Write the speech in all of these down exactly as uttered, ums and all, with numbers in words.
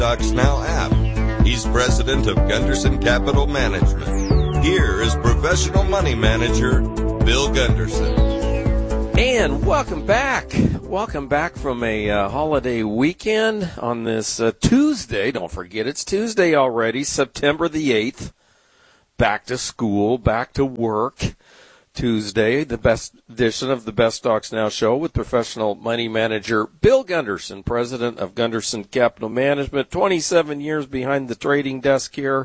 Stocks Now app. He's president of Gunderson Capital Management. Here is professional money manager Bill Gunderson. And welcome back. Welcome back from a uh, holiday weekend on this uh, Tuesday. Don't forget, it's Tuesday already, September the eighth. Back to school, back to work. Tuesday, the best edition of the Best Stocks Now show with professional money manager Bill Gunderson, president of Gunderson Capital Management, twenty-seven years behind the trading desk here,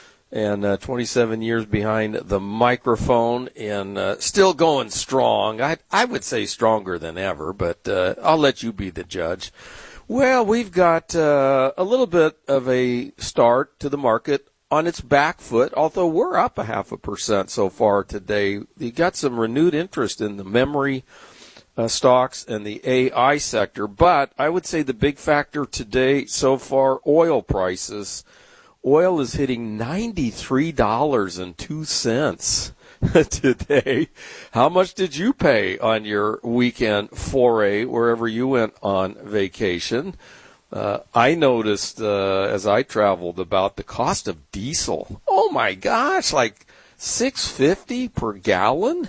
and uh, twenty-seven years behind the microphone, and uh, still going strong. I I would say stronger than ever, but uh, I'll let you be the judge. Well, we've got uh, a little bit of a start to the market on its back foot, although we're up a half a percent so far today. You got some renewed interest in the memory uh, stocks and the A I sector, but I would say the big factor today so far, oil prices. Oil is hitting ninety-three dollars and two cents today. How much did you pay on your weekend foray wherever you went on vacation? Uh, I noticed uh, as I traveled about the cost of diesel. Oh my gosh, like six fifty per gallon,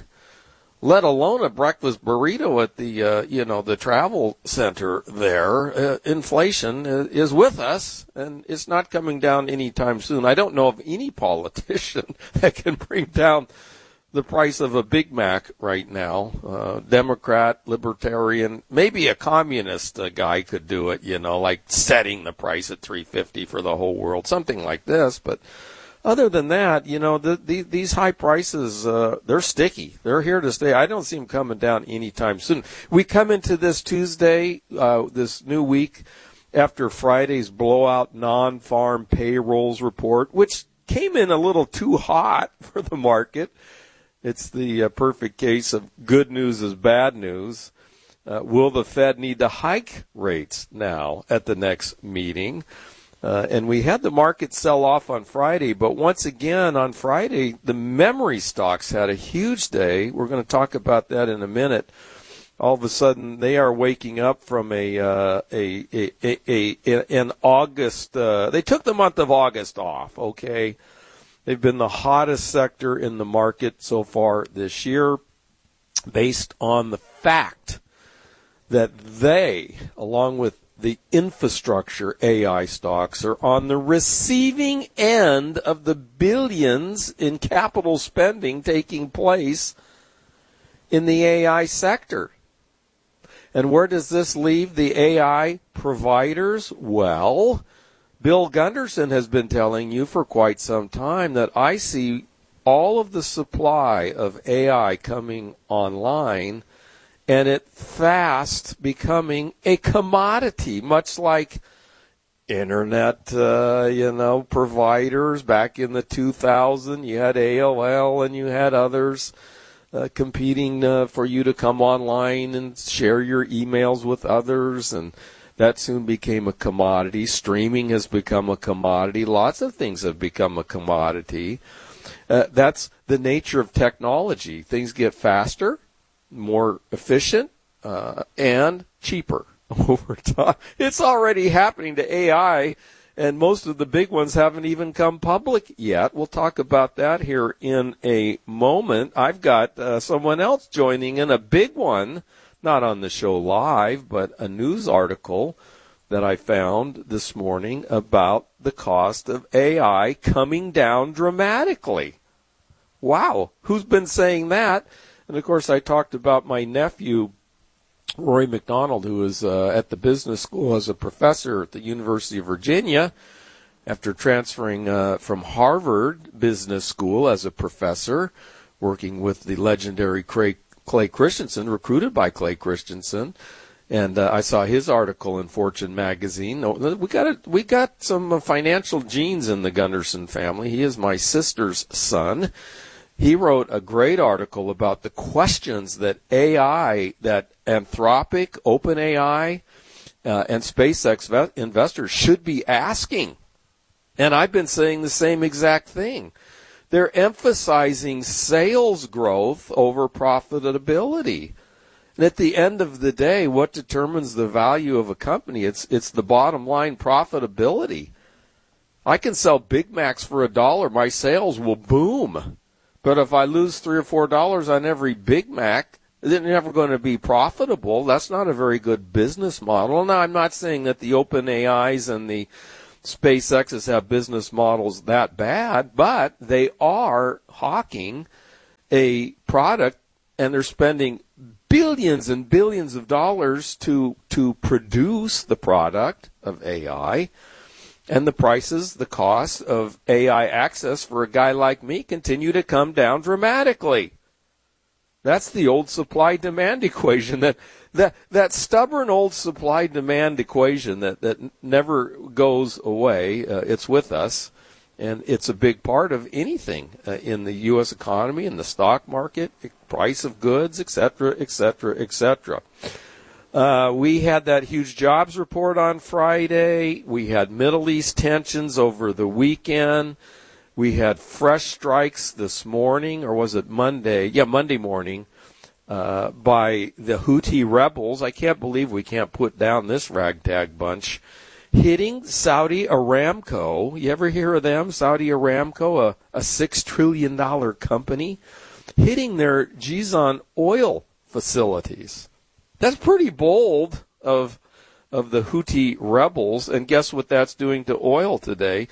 let alone a breakfast burrito at the uh, you know the travel center there. Uh, inflation is with us, and it's not coming down anytime soon. I don't know of any politician that can bring down the price of a Big Mac right now. Uh, Democrat, Libertarian, maybe a communist uh, guy could do it, you know, like setting the price at three fifty for the whole world, something like this. But other than that, you know, the, the, these high prices, uh, they're sticky. They're here to stay. I don't see them coming down anytime soon. We come into this Tuesday, uh, this new week, after Friday's blowout non-farm payrolls report, which came in a little too hot for the market. It's the uh, perfect case of good news is bad news. Uh, will the Fed need to hike rates now at the next meeting? Uh, and we had the market sell off on Friday, but once again on Friday, the memory stocks had a huge day. We're going to talk about that in a minute. All of a sudden, they are waking up from a uh, a, a, a, a, a an August. Uh, they took the month of August off. Okay. They've been the hottest sector in the market so far this year based on the fact that they, along with the infrastructure A I stocks, are on the receiving end of the billions in capital spending taking place in the A I sector. And where does this leave the A I providers? Well, Bill Gunderson has been telling you for quite some time that I see all of the supply of A I coming online and it fast becoming a commodity, much like internet, uh, you know, providers back in the two thousands. You had A O L and you had others uh, competing uh, for you to come online and share your emails with others, and that soon became a commodity. Streaming has become a commodity. Lots of things have become a commodity. Uh, that's the nature of technology. Things get faster, more efficient, uh, and cheaper over time. It's already happening to A I, and most of the big ones haven't even come public yet. We'll talk about that here in a moment. I've got uh, someone else joining in, a big one. Not on the show live, but a news article that I found this morning about the cost of A I coming down dramatically. Wow, who's been saying that? And, of course, I talked about my nephew, Rory McDonald, who is uh, at the business school as a professor at the University of Virginia after transferring uh, from Harvard Business School as a professor, working with the legendary Craig Clay Christensen, recruited by Clay Christensen, and uh, I saw his article in Fortune magazine. We got a, we got some financial genes in the Gunderson family. He is my sister's son. He wrote a great article about the questions that A I, that Anthropic, OpenAI, uh, and SpaceX investors should be asking. And I've been saying the same exact thing. They're emphasizing sales growth over profitability. And at the end of the day, what determines the value of a company? It's it's the bottom line profitability. I can sell Big Macs for a dollar. My sales will boom. But if I lose three or four dollars on every Big Mac, they're never going to be profitable. That's not a very good business model. Now, I'm not saying that the OpenAIs and the SpaceXs have business models that bad, but they are hawking a product, and they're spending billions and billions of dollars to to produce the product of A I. And the prices, the costs of A I access for a guy like me continue to come down dramatically. That's the old supply-demand equation, that that that stubborn old supply-demand equation that, that never goes away. Uh, it's with us, and it's a big part of anything uh, in the U S economy, in the stock market, price of goods, et cetera, et cetera, et cetera. Uh, we had that huge jobs report on Friday. We had Middle East tensions over the weekend. We had fresh strikes this morning, or was it Monday? Yeah, Monday morning, uh, by the Houthi rebels. I can't believe we can't put down this ragtag bunch. Hitting Saudi Aramco. You ever hear of them? Saudi Aramco, a, a six trillion dollars company, hitting their Jizan oil facilities. That's pretty bold of of the Houthi rebels, and guess what that's doing to oil today?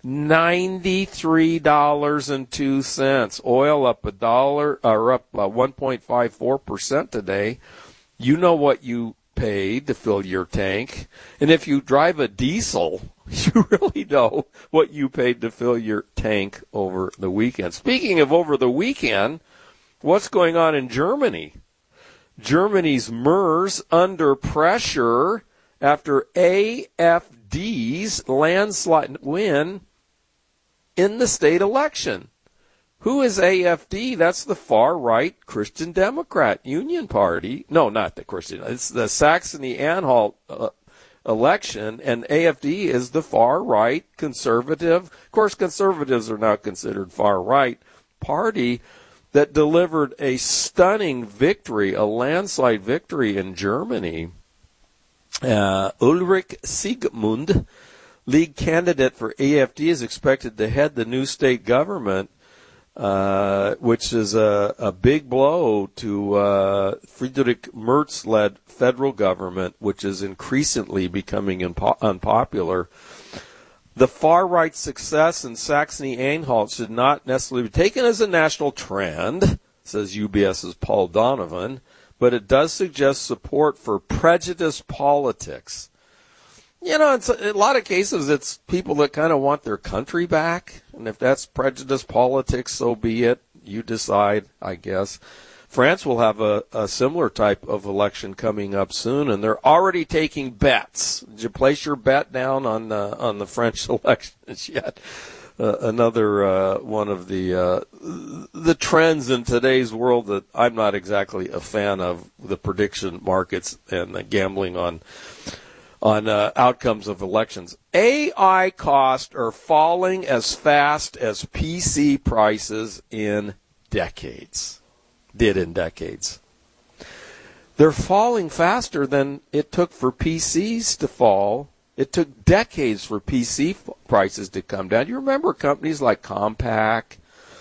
ninety-three dollars and two cents. Oil up a dollar, or up uh, one point five four percent today. You know what you paid to fill your tank, and if you drive a diesel, you really know what you paid to fill your tank over the weekend. Speaking of over the weekend, what's going on in Germany? Germany's MERS under pressure after A F D's landslide win in the state election. Who is A F D? That's the far-right Christian Democrat Union Party. No, not the Christian. It's the Saxony-Anhalt uh, election, and A F D is the far-right conservative. Of course, conservatives are not considered far-right party that delivered a stunning victory, a landslide victory in Germany. Uh, Ulrich Siegmund, league candidate for A F D, is expected to head the new state government, uh, which is a, a big blow to uh, Friedrich Merz-led federal government, which is increasingly becoming impo- unpopular. The far-right success in Saxony-Anhalt should not necessarily be taken as a national trend, says UBS's Paul Donovan, but it does suggest support for prejudice politics. You know, in a lot of cases, it's people that kind of want their country back, and if that's prejudice politics, so be it. You decide, I guess. France will have a, a similar type of election coming up soon, and they're already taking bets. Did you place your bet down on uh, on the French elections yet? Uh, another uh, one of the uh, the trends in today's world that I'm not exactly a fan of, the prediction markets and the gambling on on uh, outcomes of elections. A I costs are falling as fast as P C prices in decades. Did in decades. They're falling faster than it took for P Cs to fall. It took decades for P C f- prices to come down. You remember companies like Compaq,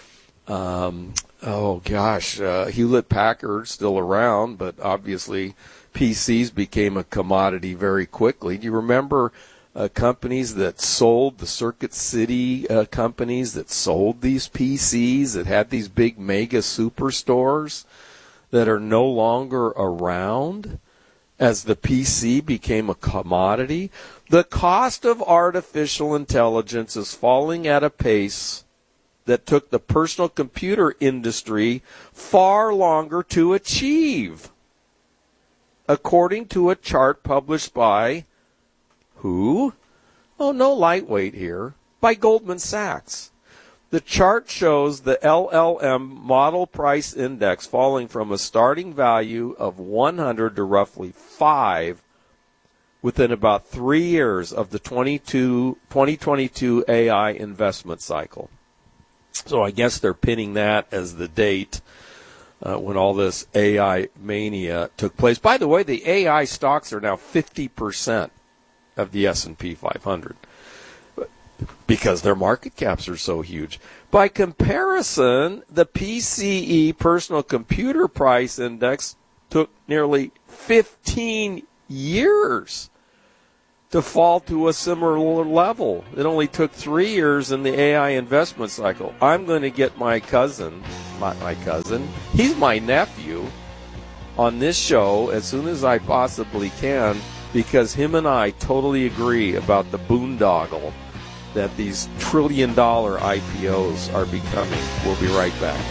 um, oh gosh, uh, Hewlett-Packard still around, but obviously P Cs became a commodity very quickly. Do you remember uh, companies that sold, the Circuit City uh, companies that sold these P Cs, that had these big mega superstores that are no longer around as the P C became a commodity? The cost of artificial intelligence is falling at a pace that took the personal computer industry far longer to achieve, according to a chart published by who? Oh, no lightweight here. By Goldman Sachs. The chart shows the L L M model price index falling from a starting value of one hundred to roughly five within about three years of the twenty twenty-two A I investment cycle. So I guess they're pinning that as the date uh, when all this A I mania took place. By the way, the A I stocks are now fifty percent of the S and P five hundred because their market caps are so huge. By comparison, the P C E Personal Computer Price Index took nearly fifteen years to fall to a similar level. It only took three years in the A I investment cycle. I'm going to get my cousin, not my cousin, he's my nephew, on this show as soon as I possibly can, because him and I totally agree about the boondoggle that these trillion dollar I P Os are becoming. We'll be right back.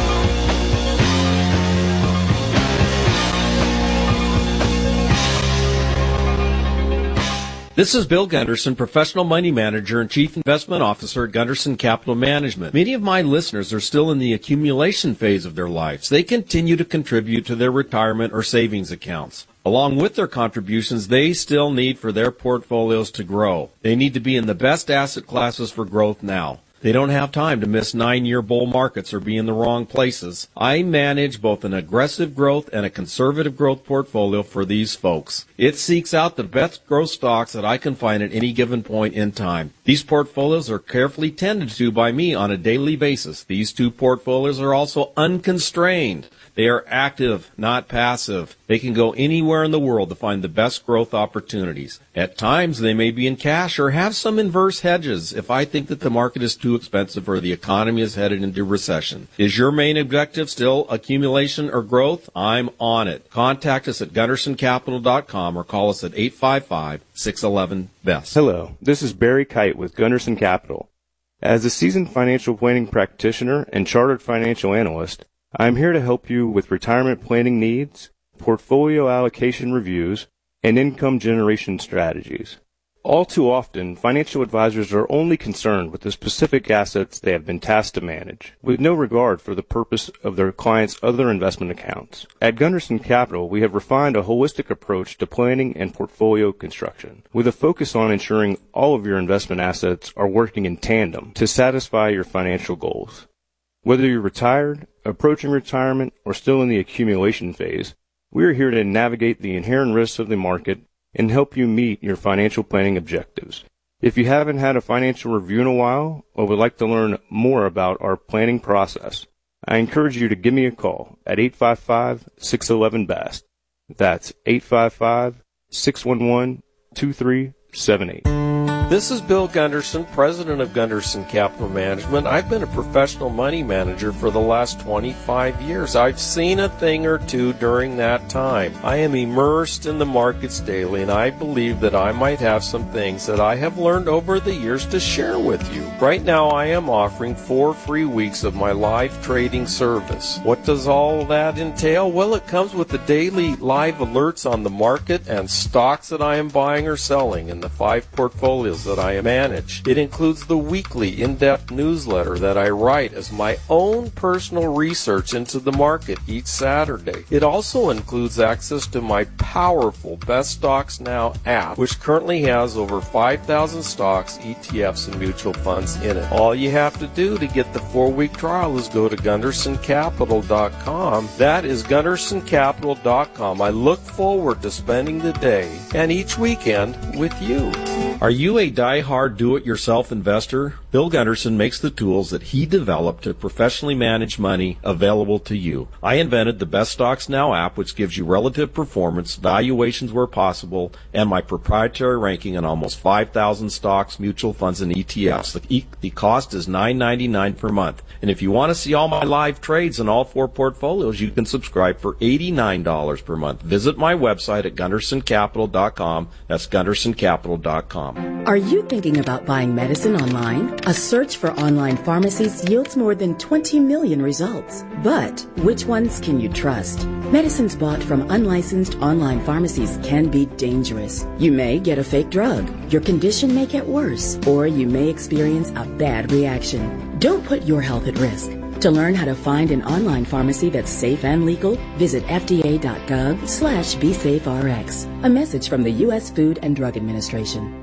This is Bill Gunderson, Professional Money Manager and Chief Investment Officer at Gunderson Capital Management. Many of my listeners are still in the accumulation phase of their lives. They continue to contribute to their retirement or savings accounts. Along with their contributions, they still need for their portfolios to grow. They need to be in the best asset classes for growth now. They don't have time to miss nine-year bull markets or be in the wrong places. I manage both an aggressive growth and a conservative growth portfolio for these folks. It seeks out the best growth stocks that I can find at any given point in time. These portfolios are carefully tended to by me on a daily basis. These two portfolios are also unconstrained. They are active, not passive. They can go anywhere in the world to find the best growth opportunities. At times, they may be in cash or have some inverse hedges if I think that the market is too expensive or the economy is headed into recession. Is your main objective still accumulation or growth? I'm on it. Contact us at gunderson capital dot com or call us at eight five five, six one one, B E S T. Hello, this is Barry Kite with Gunderson Capital. As a seasoned financial planning practitioner and chartered financial analyst, I'm here to help you with retirement planning needs, portfolio allocation reviews, and income generation strategies. All too often, financial advisors are only concerned with the specific assets they have been tasked to manage, with no regard for the purpose of their clients' other investment accounts. At Gunderson Capital, we have refined a holistic approach to planning and portfolio construction, with a focus on ensuring all of your investment assets are working in tandem to satisfy your financial goals. Whether you're retired, approaching retirement, or still in the accumulation phase, we are here to navigate the inherent risks of the market and help you meet your financial planning objectives. If you haven't had a financial review in a while or would like to learn more about our planning process, I encourage you to give me a call at eight five five, six one one, B E S T. That's eight five five, six one one, two three seven eight. This is Bill Gunderson, president of Gunderson Capital Management. I've been a professional money manager for the last twenty-five years. I've seen a thing or two during that time. I am immersed in the markets daily, and I believe that I might have some things that I have learned over the years to share with you. Right now, I am offering four free weeks of my live trading service. What does all that entail? Well, it comes with the daily live alerts on the market and stocks that I am buying or selling in the five portfolios that I manage. It includes the weekly in-depth newsletter that I write as my own personal research into the market each Saturday. It also includes access to my powerful Best Stocks Now app, which currently has over five thousand stocks, E T Fs, and mutual funds in it. All you have to do to get the four-week trial is go to gunderson capital dot com. That is gunderson capital dot com. I look forward to spending the day and each weekend with you. Are you a die-hard do-it-yourself investor? Bill Gunderson makes the tools that he developed to professionally manage money available to you. I invented the Best Stocks Now app, which gives you relative performance, valuations where possible, and my proprietary ranking on almost five thousand stocks, mutual funds, and E T Fs. The, e- the cost is nine ninety-nine per month. And if you want to see all my live trades in all four portfolios, you can subscribe for eighty-nine dollars per month. Visit my website at gunderson capital dot com. That's gunderson capital dot com. Are you thinking about buying medicine online? A search for online pharmacies yields more than twenty million results. But which ones can you trust? Medicines bought from unlicensed online pharmacies can be dangerous. You may get a fake drug, your condition may get worse, or you may experience a bad reaction. Don't put your health at risk. To learn how to find an online pharmacy that's safe and legal, visit F D A dot gov slash be safe R X. A message from the U S Food and Drug Administration.